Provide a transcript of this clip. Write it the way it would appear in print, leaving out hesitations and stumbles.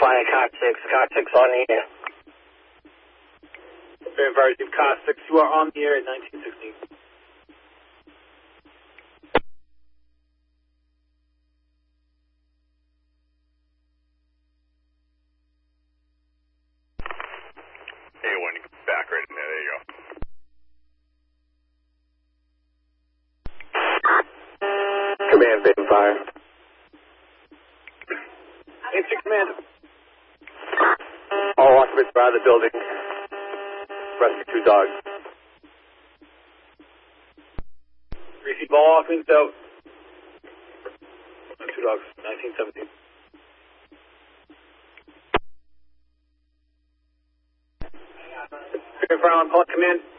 Flying Cox 6 on the air. Very Varieties, Cox 6, you are on the air at 1916. A1, you can back right in there. There you go. Command, Baden Fire. Answer command. All occupants are out of the building. Rescue 2 dogs. Receive all occupants out. 2 dogs, 1917. Very Fire, on call command.